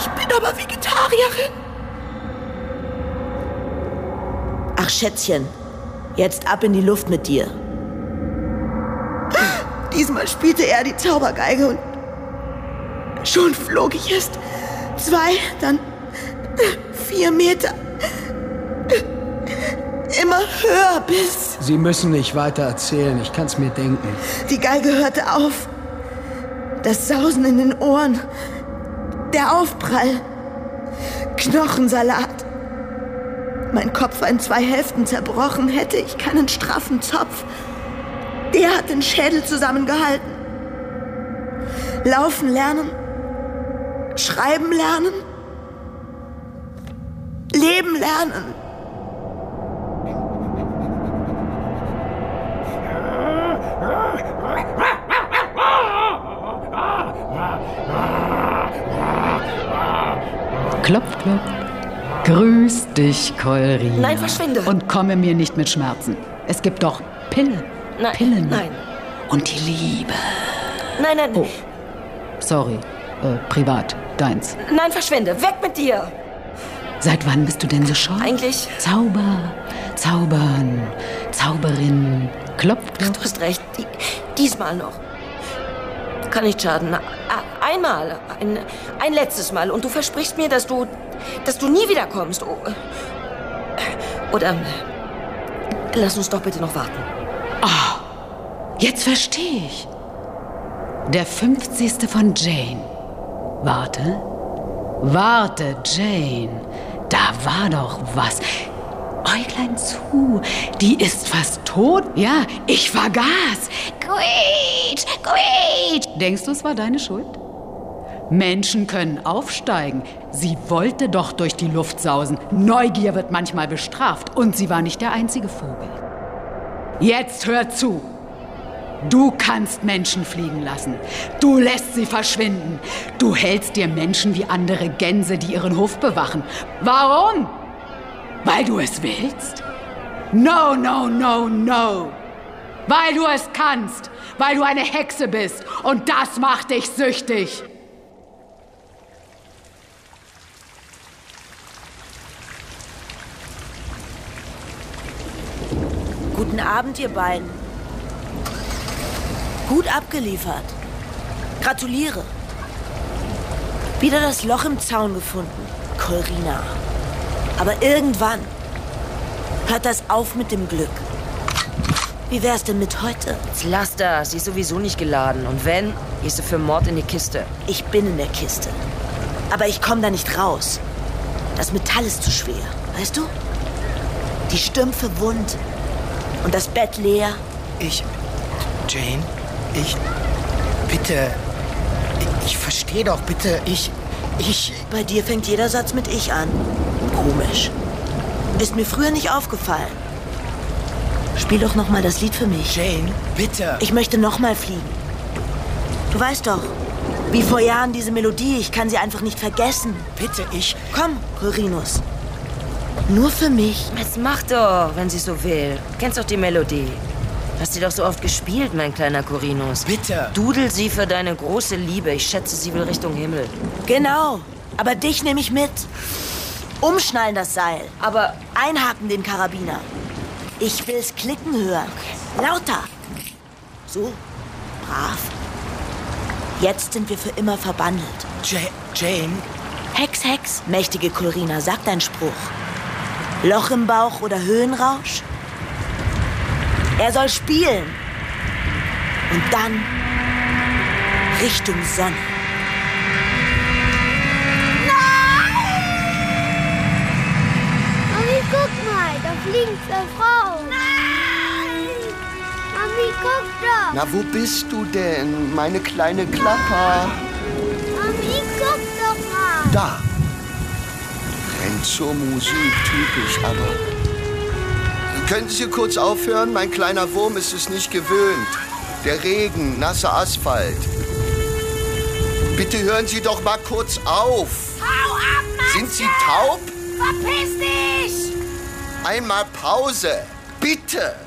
Ich bin aber Vegetarierin. Ach, Schätzchen, jetzt ab in die Luft mit dir. Diesmal spielte er die Zaubergeige und schon flog ich erst 2, dann 4 Meter. Immer höher bis... Sie müssen nicht weiter erzählen, ich kann's mir denken. Die Geige hörte auf. Das Sausen in den Ohren. Der Aufprall. Knochensalat. Mein Kopf war in 2 Hälften zerbrochen. Hätte ich keinen straffen Zopf. Der hat den Schädel zusammengehalten. Laufen lernen. Schreiben lernen. Leben lernen. Klopf, klopf. Grüß dich, Keurina. Nein, verschwinde. Und komme mir nicht mit Schmerzen. Es gibt doch Pillen. Pillen. Nein. Und die Liebe. Nein, nein. Oh, sorry. Privat. Deins. Nein, verschwinde. Weg mit dir. Seit wann bist du denn so scheu? Eigentlich... Zaubern, Zauberin. Klopf, klopf. Du hast recht. Diesmal noch. Kann nicht schaden. Einmal. Ein letztes Mal. Und du versprichst mir, dass du nie wiederkommst. Oder... Lass uns doch bitte noch warten. Oh, jetzt verstehe ich. Der 50. von Jane. Warte, Jane. Da war doch was. Äuglein zu, die ist fast tot. Ja, ich vergaß. Quietsch. Denkst du, es war deine Schuld? Menschen können aufsteigen. Sie wollte doch durch die Luft sausen. Neugier wird manchmal bestraft. Und sie war nicht der einzige Vogel. Jetzt hör zu. Du kannst Menschen fliegen lassen. Du lässt sie verschwinden. Du hältst dir Menschen wie andere Gänse, die ihren Hof bewachen. Warum? Weil du es willst? No. Weil du es kannst. Weil du eine Hexe bist. Und das macht dich süchtig. Guten Abend, ihr beiden. Gut abgeliefert. Gratuliere. Wieder das Loch im Zaun gefunden, Keurina. Aber irgendwann hört das auf mit dem Glück. Wie wär's denn mit heute? Jetzt lass das. Sie ist sowieso nicht geladen. Und wenn, gehst du für Mord in die Kiste. Ich bin in der Kiste. Aber ich komme da nicht raus. Das Metall ist zu schwer, weißt du? Die Stümpfe wund. Und das Bett leer. Jane, bitte, ich verstehe doch, bitte, Bei dir fängt jeder Satz mit ich an. Komisch. Ist mir früher nicht aufgefallen. Spiel doch noch mal das Lied für mich. Jane, bitte. Ich möchte noch mal fliegen. Du weißt doch, wie vor Jahren diese Melodie, ich kann sie einfach nicht vergessen. Bitte, Komm, Quirinus. Nur für mich. Jetzt mach doch, wenn sie so will. Du kennst doch die Melodie. Hast sie doch so oft gespielt, mein kleiner Quirinus. Bitte. Dudel sie für deine große Liebe. Ich schätze, sie will Richtung Himmel. Genau. Aber dich nehme ich mit. Umschnallen das Seil. Aber einhaken den Karabiner. Ich will's klicken hören. Okay. Lauter. So. Brav. Jetzt sind wir für immer verbandelt. Jane? Hex. Mächtige Keurina, sag deinen Spruch. Loch im Bauch oder Höhenrausch? Er soll spielen. Und dann Richtung Sonne. Mami, guck mal, da fliegen 2 Frauen. Nein! Mami, guck doch. Na, wo bist du denn, meine kleine Klapper? Mami, guck doch mal. Da. Rennt zur Musik, typisch, aber... Können Sie kurz aufhören? Mein kleiner Wurm ist es nicht gewöhnt. Der Regen, nasser Asphalt. Bitte hören Sie doch mal kurz auf. Hau ab, Mann! Sind Sie taub? Verpiss dich! Einmal Pause. Bitte.